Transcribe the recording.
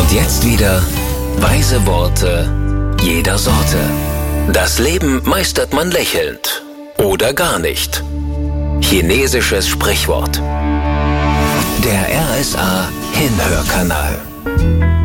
Und jetzt wieder weise Worte jeder Sorte. Das Leben meistert man lächelnd oder gar nicht. Chinesisches Sprichwort. Der RSA Hinhörkanal.